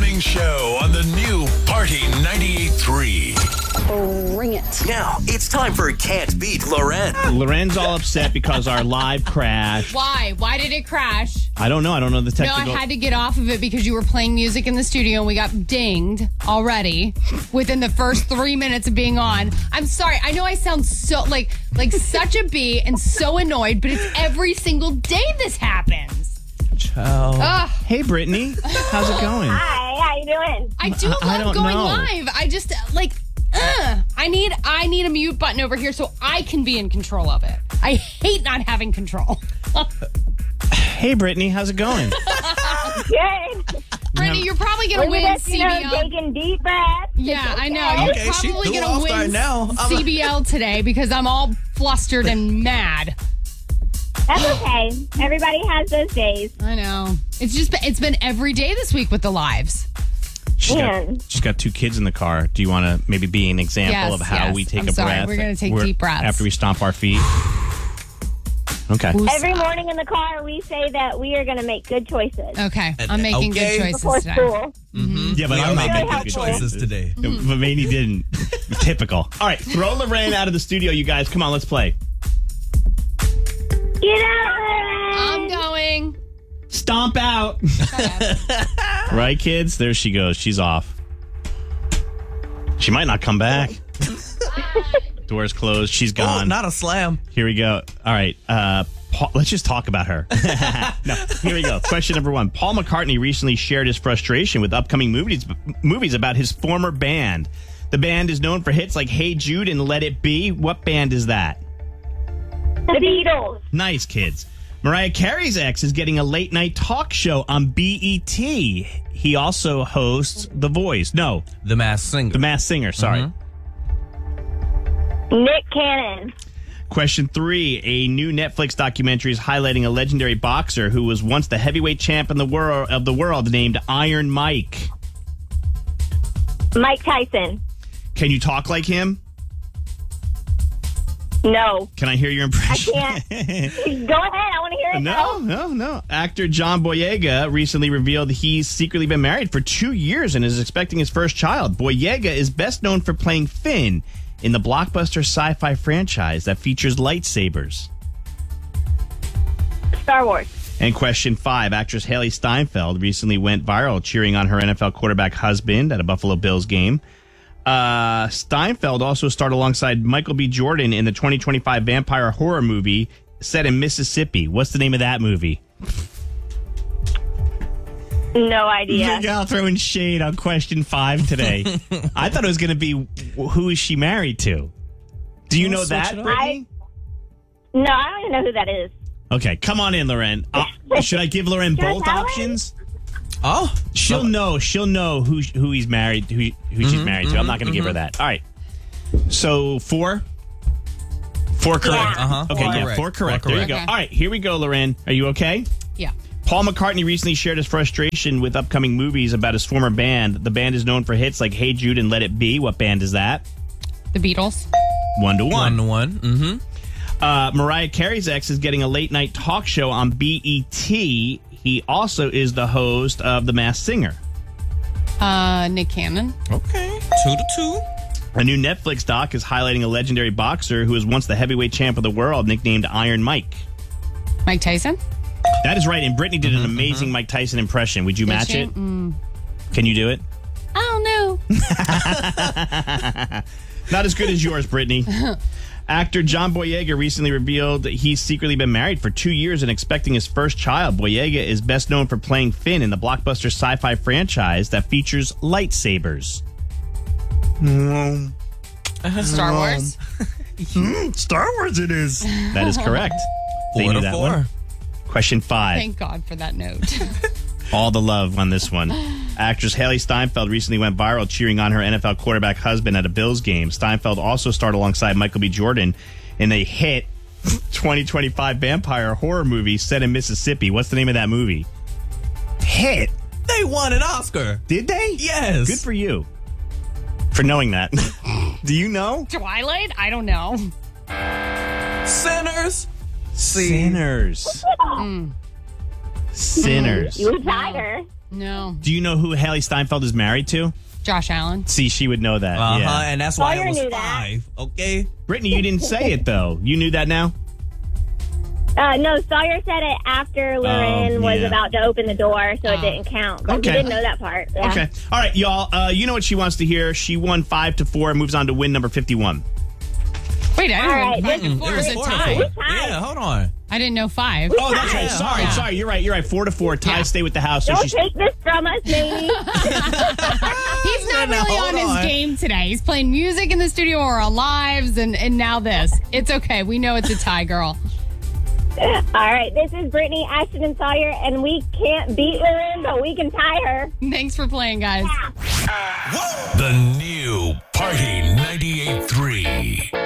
morning show on the new Party 98.3. Bring it. Now, it's time for Can't Beat Loren. Loren's all upset because our live crashed. Why? Why did it crash? I don't know. I don't know the No, technical. I had to get off of it because you were playing music in the studio and we got dinged already within the first 3 minutes of being on. I'm sorry. I know I sound so like such a bee and so annoyed, but it's every single day this happens. Ugh. Hey, Brittany. How's it going? Hi, how you doing? I do I love don't going know. live. I just I need a mute button over here so I can be in control of it. I hate not having control. Hey, Brittany. How's it going? Good. Brittany, you're probably gonna Look win at us, CBL. taking deep breaths. Yeah, I know. You're Okay, she probably threw gonna off win right now. CBL today because I'm all flustered and mad. That's okay. Everybody has those days. I know. It's been every day this week with the lives. She's got two kids in the car. Do you want to maybe be an example Yes, of how yes. we take I'm a sorry. breath? We're gonna take deep breaths. After we stomp our feet. Okay. Every morning in the car, we say that we are going to make good choices. Okay, I'm making Okay. good choices Before today. school. Yeah, but We I'm are making making Really good helpful. choices today. But Maney didn't. Typical. All right, throw Lorraine out of the studio, you guys. Come on, let's play. Get out! I'm going. Stomp out. Right, kids? There she goes. She's off. She might not come back. Door's closed. She's Oh, gone. not a slam. Here we go. All right. Let's just talk about her. No, here we go. Question number one. Paul McCartney recently shared his frustration with upcoming movies about his former band. The band is known for hits like Hey Jude and Let It Be. What band is that? The Beatles. Nice, kids. Mariah Carey's ex is getting a late night talk show on BET. He also hosts The Voice. No, The Masked Singer. The Masked Singer. Sorry. Nick Cannon. Question three. A new Netflix documentary is highlighting a legendary boxer who was once the heavyweight champ of the world named Iron Mike. Mike Tyson. Can you talk like him? No. Can I hear your impression? I can't. Go ahead. I want to hear it. No. Actor John Boyega recently revealed he's secretly been married for 2 years and is expecting his first child. Boyega is best known for playing Finn in the blockbuster sci-fi franchise that features lightsabers. Star Wars. And question five, actress Haley Steinfeld recently went viral cheering on her NFL quarterback husband at a Buffalo Bills game. Steinfeld also starred alongside Michael B. Jordan in the 2025 vampire horror movie set in Mississippi. What's the name of that movie? No idea. Look out, throwing shade on question five today. I thought it was going to be who is she married to? Do you know that, Brittany? No, I don't even know who that is. Okay, come on in, Loren. Should I give Loren Should I both tell her? options? Oh. She'll know who he's married, who she's married to. I'm not going to give her that. All right. So four correct. Uh-huh. Okay, Four yeah, correct. four correct. Four There you go. correct. All right, here we go, Loren. Are you okay? Yeah. Paul McCartney recently shared his frustration with upcoming movies about his former band. The band is known for hits like Hey Jude and Let It Be. What band is that? The Beatles. 1-1. 1-1. Mm-hmm. Mariah Carey's ex is getting a late night talk show on BET. He also is the host of The Masked Singer. Nick Cannon. Okay. 2-2. A new Netflix doc is highlighting a legendary boxer who was once the heavyweight champ of the world, nicknamed Iron Mike. Mike Tyson. That is right, and Brittany did an amazing Mike Tyson impression. Would you match she? it? Can you do it? I don't know. Not as good as yours, Brittany. Actor John Boyega recently revealed that he's secretly been married for 2 years and expecting his first child. Boyega is best known for playing Finn in the blockbuster sci-fi franchise that features lightsabers. Star Wars. Star Wars it is. That is correct. They knew that 4-4. one. Question five. Thank God for that note. All the love on this one. Actress Haley Steinfeld recently went viral cheering on her NFL quarterback husband at a Bills game. Steinfeld also starred alongside Michael B. Jordan in a hit 2025 vampire horror movie set in Mississippi. What's the name of that movie? Hit. They won an Oscar. Did they? Yes. Good for you for knowing that. Do you know? Twilight? I don't know. Sinners. Sinners. Sinners. You tiger. No. Do you know who Haley Steinfeld is married to? Josh Allen. See, she would know that. Yeah. And that's why Sawyer it was knew that. 5. Okay. Brittany, you didn't say it, though. You knew that now? No, Sawyer said it after Loren was yeah. about to open the door, so it didn't count. But Okay. we didn't know that part. Yeah. Okay. All right, y'all. You know what she wants to hear. She won 5-4, moves on to win number 51. Wait, I All right, didn't this know 5 It was was a 4 tie. to 4. Yeah, hold on. I didn't know 5. Oh, that's right. Sorry, Yeah. sorry. You're right. 4-4. Ties Yeah. stay with the house. So Don't she's take this from us, baby. He's not No, really hold on his on. game today. He's playing music in the studio or on lives, and now this. It's okay. We know it's a tie, girl. All right, this is Brittany, Ashton, and Sawyer, and we can't beat Loren, but we can tie her. Thanks for playing, guys. The new Party 98.3.